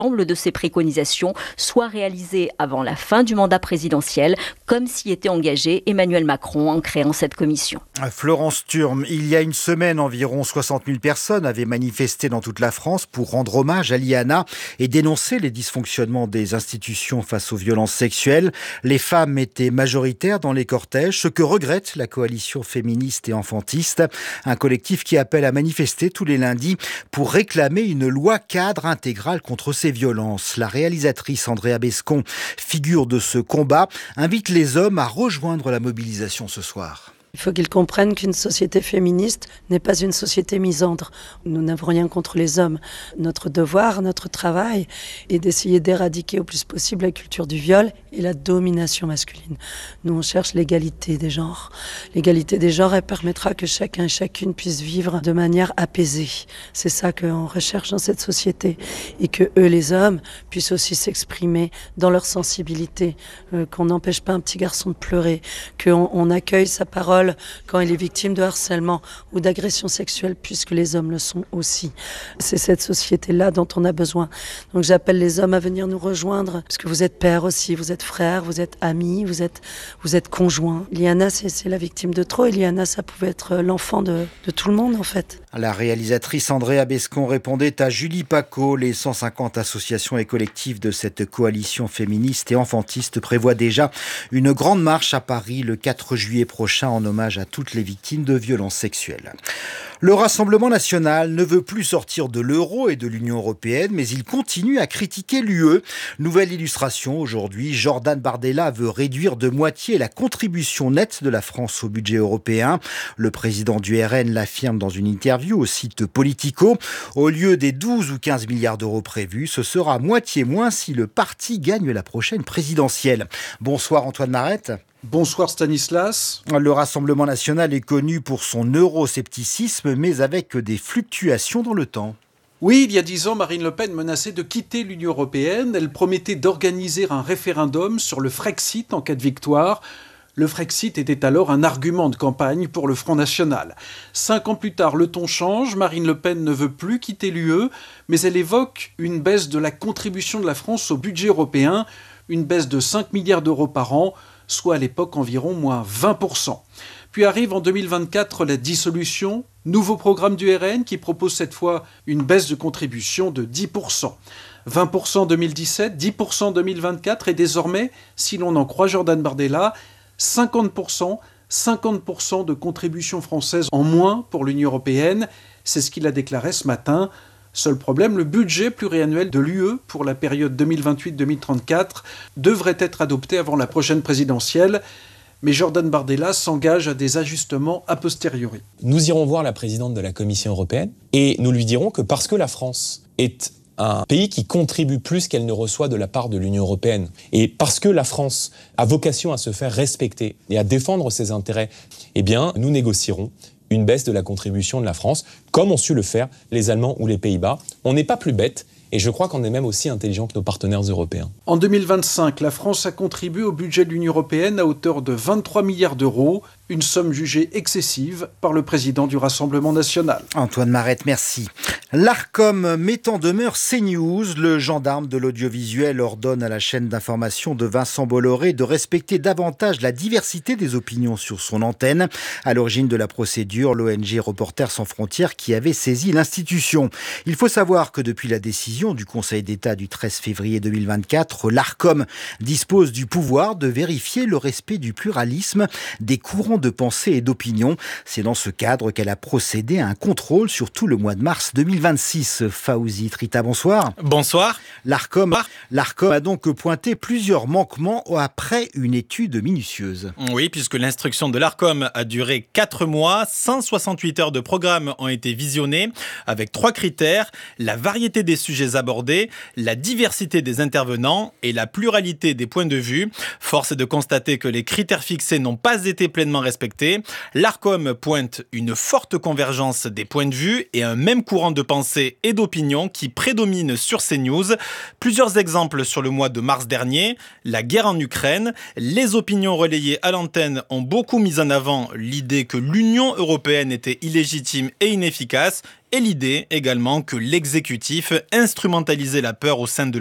l'ensemble de ces préconisations soient réalisées avant la fin du mandat présidentiel, comme s'y était engagé Emmanuel Macron en créant cette commission. Florence Thurm, il y a une semaine, environ 60 000 personnes avaient manifesté dans toute la France pour rendre hommage à Liana et dénoncer les dysfonctionnements des institutions face aux violences sexuelles. Les femmes étaient majoritaires dans les cortèges, ce que regrette la coalition féministe et enfantiste, un collectif qui appelle à manifester tous les lundis pour réclamer une loi cadre intégrale contre ces violences. La réalisatrice Andrea Bescon, figure de ce combat, invite les hommes à rejoindre la mobilisation ce soir. Il faut qu'ils comprennent qu'une société féministe n'est pas une société misandre. Nous n'avons rien contre les hommes. Notre devoir, notre travail est d'essayer d'éradiquer au plus possible la culture du viol et la domination masculine. Nous, on cherche l'égalité des genres. L'égalité des genres, elle permettra que chacun et chacune puisse vivre de manière apaisée. C'est ça qu'on recherche dans cette société. Et que eux, les hommes, puissent aussi s'exprimer dans leur sensibilité. Qu'on n'empêche pas un petit garçon de pleurer. Qu'on accueille sa parole quand il est victime de harcèlement ou d'agression sexuelle, puisque les hommes le sont aussi. C'est cette société-là dont on a besoin. Donc j'appelle les hommes à venir nous rejoindre, parce que vous êtes père aussi, vous êtes frère, vous êtes ami, vous êtes conjoint. Liana, c'est la victime de trop, et Liana, ça pouvait être l'enfant de tout le monde en fait. La réalisatrice Andrea Bescon répondait à Julie Paco. Les 150 associations et collectifs de cette coalition féministe et enfantiste prévoient déjà une grande marche à Paris le 4 juillet prochain en hommage à toutes les victimes de violences sexuelles. Le Rassemblement national ne veut plus sortir de l'euro et de l'Union européenne, mais il continue à critiquer l'UE. Nouvelle illustration aujourd'hui, Jordan Bardella veut réduire de moitié la contribution nette de la France au budget européen. Le président du RN l'affirme dans une interview au site Politico. Au lieu des 12 ou 15 milliards d'euros prévus, ce sera moitié moins si le parti gagne la prochaine présidentielle. Bonsoir Antoine Marette. Bonsoir Stanislas. Le Rassemblement national est connu pour son euroscepticisme, mais avec des fluctuations dans le temps. Oui, il y a 10 ans, Marine Le Pen menaçait de quitter l'Union européenne. Elle promettait d'organiser un référendum sur le Frexit en cas de victoire. Le Frexit était alors un argument de campagne pour le Front National. 5 ans plus tard, le ton change. Marine Le Pen ne veut plus quitter l'UE, mais elle évoque une baisse de la contribution de la France au budget européen, une baisse de 5 milliards d'euros par an, soit à l'époque environ moins 20%. Puis arrive en 2024 la dissolution, nouveau programme du RN qui propose cette fois une baisse de contribution de 10%. 20% en 2017, 10% en 2024 et désormais, si l'on en croit Jordan Bardella, 50% de contribution française en moins pour l'Union européenne. C'est ce qu'il a déclaré ce matin. Seul problème, le budget pluriannuel de l'UE pour la période 2028-2034 devrait être adopté avant la prochaine présidentielle. Mais Jordan Bardella s'engage à des ajustements a posteriori. Nous irons voir la présidente de la Commission européenne et nous lui dirons que parce que la France est un pays qui contribue plus qu'elle ne reçoit de la part de l'Union européenne, et parce que la France a vocation à se faire respecter et à défendre ses intérêts, eh bien, nous négocierons une baisse de la contribution de la France, comme ont su le faire les Allemands ou les Pays-Bas. On n'est pas plus bête, et je crois qu'on est même aussi intelligent que nos partenaires européens. En 2025, la France a contribué au budget de l'Union européenne à hauteur de 23 milliards d'euros, une somme jugée excessive par le président du Rassemblement national. Antoine Marette, merci. L'Arcom met en demeure CNews. Le gendarme de l'audiovisuel ordonne à la chaîne d'information de Vincent Bolloré de respecter davantage la diversité des opinions sur son antenne. À l'origine de la procédure, l'ONG Reporters sans frontières qui avait saisi l'institution. Il faut savoir que depuis la décision du Conseil d'État du 13 février 2024, l'Arcom dispose du pouvoir de vérifier le respect du pluralisme des courants de pensée et d'opinion. C'est dans ce cadre qu'elle a procédé à un contrôle sur tout le mois de mars 2026. Fawzi Trita, bonsoir. Bonsoir. L'Arcom a donc pointé plusieurs manquements après une étude minutieuse. Oui, puisque l'instruction de l'Arcom a duré 4 mois, 168 heures de programme ont été visionnées avec 3 critères, la variété des sujets abordés, la diversité des intervenants et la pluralité des points de vue. Force est de constater que les critères fixés n'ont pas été pleinement respectés. L'Arcom pointe une forte convergence des points de vue et un même courant de pensée et d'opinion qui prédomine sur CNews. Plusieurs exemples sur le mois de mars dernier, la guerre en Ukraine, les opinions relayées à l'antenne ont beaucoup mis en avant l'idée que l'Union européenne était illégitime et inefficace, et l'idée également que l'exécutif instrumentalisait la peur au sein de